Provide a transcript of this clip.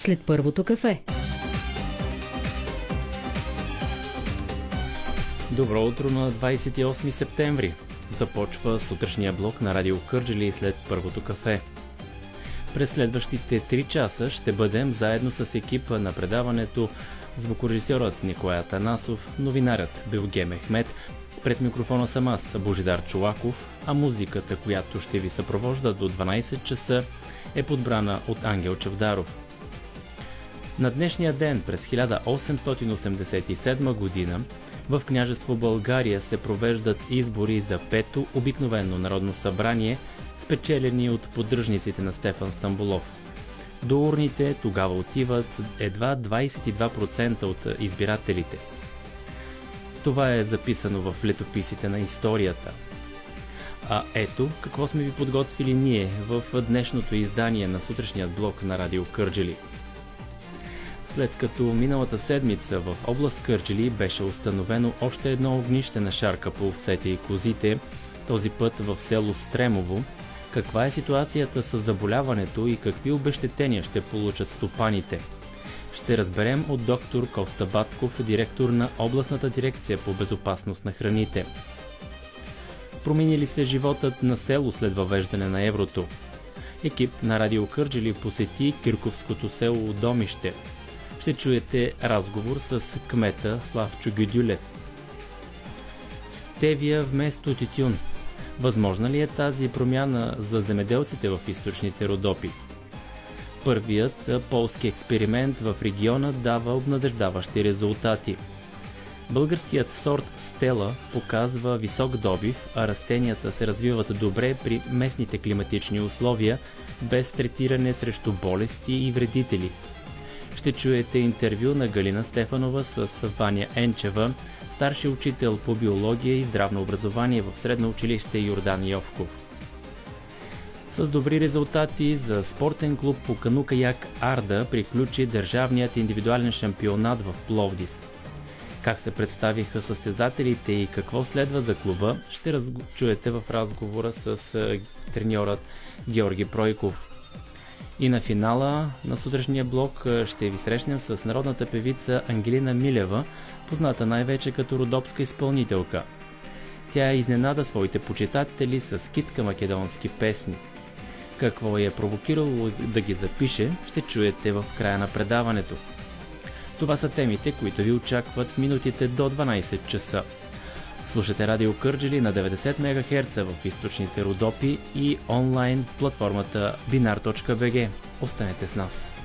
след първото кафе. Добро утро на 28 септември. Започва сутрешния блок на Радио Кърджали след първото кафе. През следващите 3 часа ще бъдем заедно с екипа на предаването звукорежисьорът Николай Атанасов, новинарят Билге Мехмет, пред микрофона съм аз, Божидар Чолаков, а музиката, която ще ви съпровожда до 12 часа, е подбрана от Ангел Чавдаров. На днешния ден през 1887 година в княжество България се провеждат избори за 5-то обикновено народно събрание, спечелени от поддръжниците на Стефан Стамболов. До урните тогава отиват едва 22% от избирателите. Това е записано в летописите на историята. А ето какво сме ви подготвили ние в днешното издание на сутрешният блок на Радио Кърджали. След като миналата седмица в област Кърджали беше установено още едно огнище на шарка по овцете и козите, този път в село Стремово, каква е ситуацията с заболяването и какви обезщетения ще получат стопаните? Ще разберем от доктор Коста Батков, директор на областната дирекция по безопасност на храните. Промени ли се животът на село след въвеждане на еврото? Екип на Радио Кърджали посети кирковското село Домище. Ще чуете разговор с кмета Славчо Гюдюлев. Стевия вместо тютюн. Възможна ли е тази промяна за земеделците в източните Родопи? Първият полски експеримент в региона дава обнадеждаващи резултати. Българският сорт Стела показва висок добив, а растенията се развиват добре при местните климатични условия, без третиране срещу болести и вредители. Ще чуете интервю на Галина Стефанова с Ваня Енчева, старши учител по биология и здравно образование в средно училище Йордан Йовков. С добри резултати за спортен клуб по кану-каяк Арда приключи държавният индивидуален шампионат в Пловдив. Как се представиха състезателите и какво следва за клуба, ще чуете в разговора с треньорът Георги Пройков. И на финала на сутрешния блок ще ви срещнем с народната певица Ангелина Милева, позната най-вече като родопска изпълнителка. Тя изненада своите почитатели с китка македонски песни. Какво е провокирало да ги запише, ще чуете в края на предаването. Това са темите, които ви очакват в минутите до 12 часа. Слушате Радио Кърджали на 90 МГц в източните Родопи и онлайн в платформата binar.bg. Останете с нас.